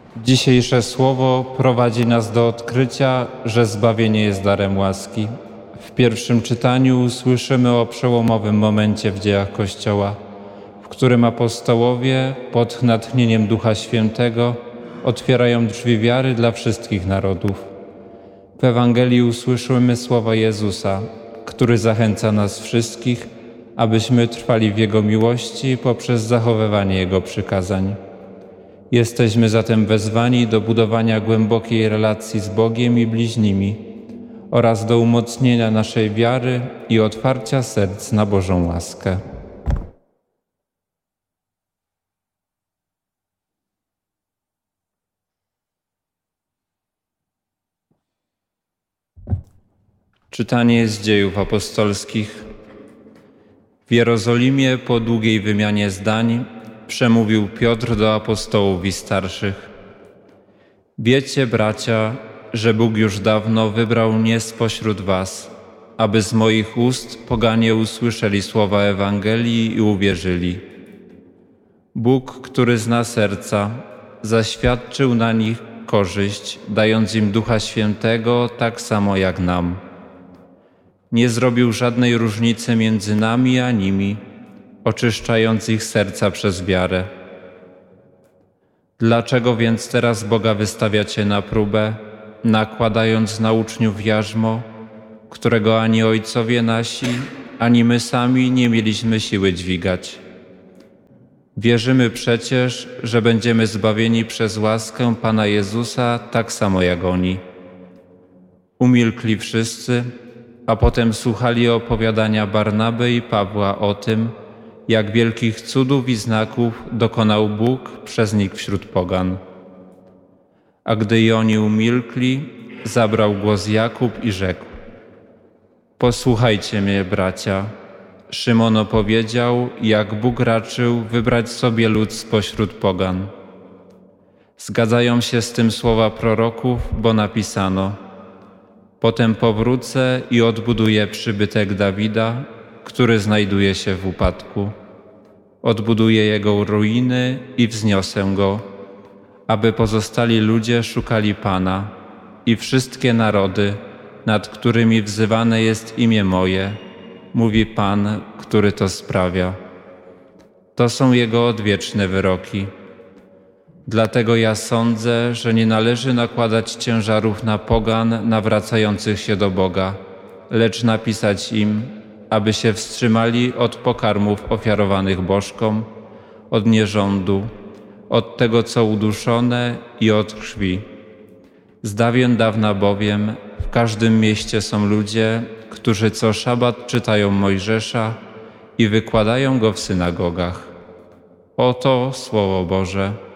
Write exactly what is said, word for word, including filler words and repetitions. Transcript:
Dzisiejsze słowo prowadzi nas do odkrycia, że zbawienie jest darem łaski. W pierwszym czytaniu słyszymy o przełomowym momencie w dziejach Kościoła, w którym apostołowie pod natchnieniem Ducha Świętego otwierają drzwi wiary dla wszystkich narodów. W Ewangelii usłyszymy słowa Jezusa, który zachęca nas wszystkich, abyśmy trwali w Jego miłości poprzez zachowywanie Jego przykazań. Jesteśmy zatem wezwani do budowania głębokiej relacji z Bogiem i bliźnimi oraz do umocnienia naszej wiary i otwarcia serc na Bożą łaskę. Czytanie z Dziejów Apostolskich. W Jerozolimie po długiej wymianie zdań przemówił Piotr do apostołów i starszych. Wiecie, bracia, że Bóg już dawno wybrał mnie spośród was, aby z moich ust poganie usłyszeli słowa Ewangelii i uwierzyli. Bóg, który zna serca, zaświadczył na nich korzyść, dając im Ducha Świętego tak samo jak nam. Nie zrobił żadnej różnicy między nami a nimi, oczyszczając ich serca przez wiarę. Dlaczego więc teraz Boga wystawiacie na próbę, nakładając na uczniów jarzmo, którego ani ojcowie nasi, ani my sami nie mieliśmy siły dźwigać? Wierzymy przecież, że będziemy zbawieni przez łaskę Pana Jezusa tak samo jak oni. Umilkli wszyscy, a potem słuchali opowiadania Barnaby i Pawła o tym, jak wielkich cudów i znaków dokonał Bóg przez nich wśród pogan. A gdy i oni umilkli, zabrał głos Jakub i rzekł: Posłuchajcie mnie, bracia. Szymon opowiedział, jak Bóg raczył wybrać sobie lud spośród pogan. Zgadzają się z tym słowa proroków, bo napisano: Potem powrócę i odbuduję przybytek Dawida, który znajduje się w upadku. Odbuduję jego ruiny i wzniosę go, aby pozostali ludzie szukali Pana i wszystkie narody, nad którymi wzywane jest imię moje, mówi Pan, który to sprawia. To są Jego odwieczne wyroki. Dlatego ja sądzę, że nie należy nakładać ciężarów na pogan nawracających się do Boga, lecz napisać im, aby się wstrzymali od pokarmów ofiarowanych bożkom, od nierządu, od tego, co uduszone i od krwi. Z dawien dawna bowiem w każdym mieście są ludzie, którzy co szabat czytają Mojżesza i wykładają go w synagogach. Oto Słowo Boże.